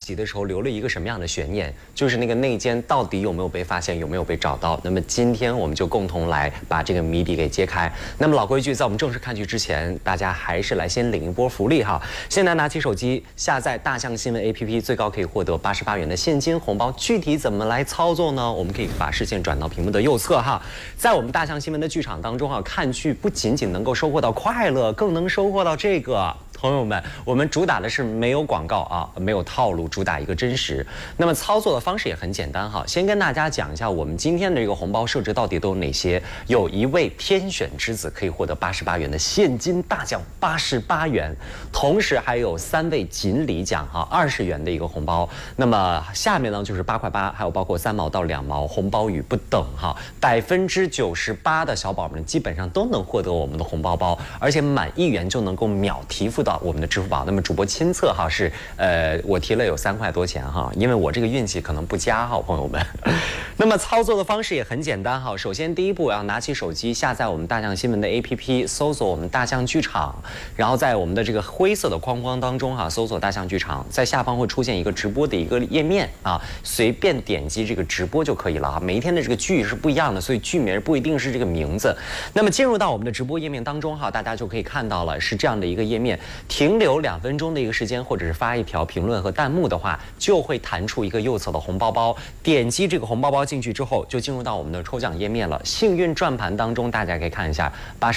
集的时候留了一个什么样的悬念，就是那个内奸到底有没有被发现，有没有被找到。那么今天我们就共同来把这个谜底给揭开。那么老规矩，在我们正式看剧之前，大家还是来先领一波福利哈。现在拿起手机下载大象新闻 APP， 最高可以获得88元的现金红包。具体怎么来操作呢？我们可以把视线转到屏幕的右侧哈。在我们大象新闻的剧场当中啊，看剧不仅仅能够收获到快乐，更能收获到这个。朋友们，我们主打的是没有广告啊，没有套路，主打一个真实。那么操作的方式也很简单哈，先跟大家讲一下我们今天的这个红包设置到底都有哪些。有一位天选之子可以获得88元的现金大奖88元，同时还有3位锦鲤奖哈20元的一个红包。那么下面呢就是8块8，还有包括3毛到2毛，红包雨不等哈。98%的小宝们基本上都能获得我们的红包包，而且满1元就能够秒提付到我们的支付宝。那么主播亲测哈是我提了有3块多钱哈，因为我这个运气可能不佳哈，朋友们。那么操作的方式也很简单哈，首先第一步要拿起手机下载我们大象新闻的 APP， 搜索我们大象剧场，然后在我们的这个灰色的框框当中哈，搜索大象剧场，在下方会出现一个直播的一个页面啊，随便点击这个直播就可以了啊。每一天的这个剧是不一样的，所以剧名不一定是这个名字。那么进入到我们的直播页面当中哈，大家就可以看到了是这样的一个页面。停留2分钟的一个时间，或者是发一条评论和弹幕的话，就会弹出一个右侧的红包包。点击这个红包包进去之后，就进入到我们的抽奖页面了。幸运转盘当中，大家可以看一下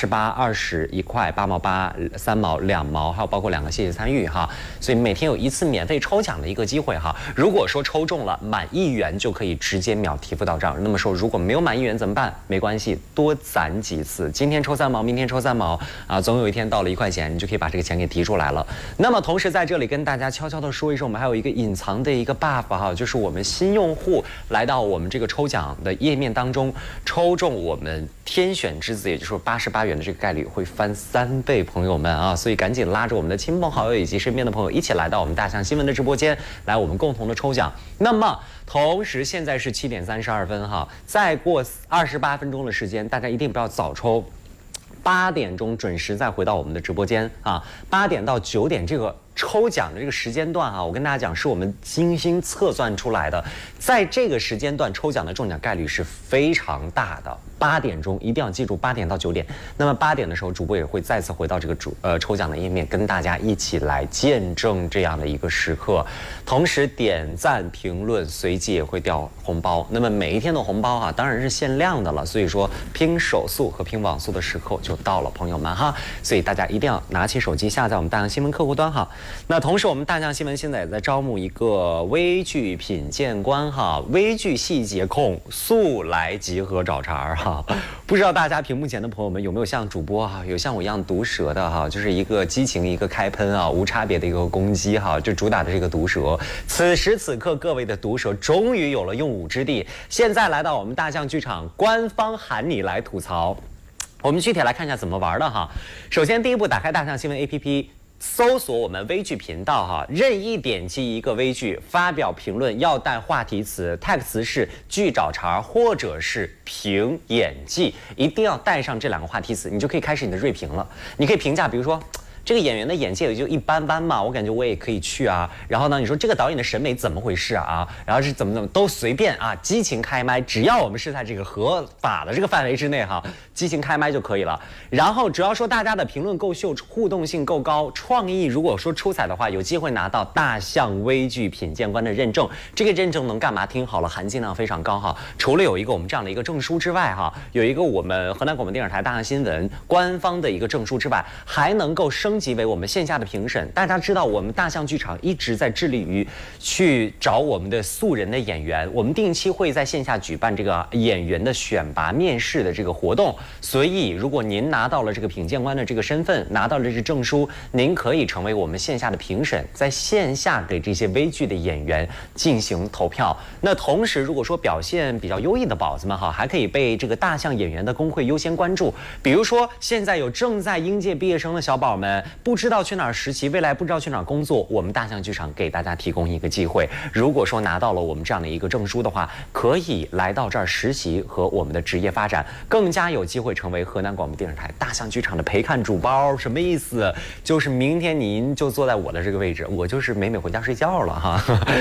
88、20、1块、8毛8、3毛、2毛，还有包括2个谢谢参与哈。所以每天有1次免费抽奖的一个机会哈。如果说抽中了满1元，就可以直接秒提付到账。那么说如果没有满1元怎么办？没关系，多攒几次。今天抽3毛，明天抽3毛啊，总有一天到了1块钱，你就可以把这个钱给提出来了。那么同时在这里跟大家悄悄的说一声，我们还有一个隐藏的一个 buff 哈，就是我们新用户来到我们这个抽奖的页面当中，抽中我们天选之子，也就是说88元的这个概率会翻3倍，朋友们啊，所以赶紧拉着我们的亲朋好友以及身边的朋友一起来到我们大象新闻的直播间，来我们共同的抽奖。那么同时现在是7点32分哈，再过28分钟的时间，大家一定不要早抽。8点钟准时再回到我们的直播间啊，8点到9点这个抽奖的这个时间段啊，我跟大家讲是我们精心测算出来的，在这个时间段抽奖的中奖概率是非常大的。8点钟一定要记住，8点到9点。那么8点的时候，主播也会再次回到这个抽奖的页面，跟大家一起来见证这样的一个时刻。同时点赞评论，随即也会掉红包。那么每一天的红包啊，当然是限量的了。所以说拼手速和拼网速的时刻就到了，朋友们哈。所以大家一定要拿起手机下载我们大象新闻客户端哈。那同时我们大象新闻现在也在招募一个微剧品鉴官哈，微剧细节控，速来集合找茬哈。不知道大家屏幕前的朋友们有没有像主播哈，有像我一样毒舌的哈，就是一个激情一个开喷啊，无差别的一个攻击哈，就主打的这个毒舌。此时此刻各位的毒舌终于有了用武之地，现在来到我们大象剧场，官方喊你来吐槽。我们具体来看一下怎么玩的哈。首先第一步，打开大象新闻 APP。搜索我们微剧频道哈，任意点击一个微剧，发表评论要带话题词 ，tag 词是剧找茬或者是评演技，一定要带上这2个话题词，你就可以开始你的锐评了。你可以评价，比如说。这个演员的演技也就一般般嘛，我感觉我也可以去啊。然后呢，你说这个导演的审美怎么回事啊？然后是怎么都随便啊，激情开麦，只要我们是在这个合法的这个范围之内哈，激情开麦就可以了。然后只要说大家的评论够秀，互动性够高，创意如果说出彩的话，有机会拿到大象微剧品鉴官的认证。这个认证能干嘛？听好了，含金量非常高哈。除了有一个我们这样的一个证书之外哈，有一个我们河南广播电视台大象新闻官方的一个证书之外，还能够升级为我们线下的评审。大家知道我们大象剧场一直在致力于去找我们的素人的演员，我们定期会在线下举办这个演员的选拔面试的这个活动。所以如果您拿到了这个品鉴官的这个身份，拿到了这个证书，您可以成为我们线下的评审，在线下给这些微剧的演员进行投票。那同时如果说表现比较优异的宝子们哈，还可以被这个大象演员的工会优先关注。比如说现在有正在应届毕业生的小宝们，不知道去哪儿实习，未来不知道去哪儿工作，我们大象剧场给大家提供一个机会。如果说拿到了我们这样的一个证书的话，可以来到这儿实习和我们的职业发展，更加有机会成为河南广播电视台大象剧场的陪看主包。什么意思？就是明天您就坐在我的这个位置，我就是美美回家睡觉了哈。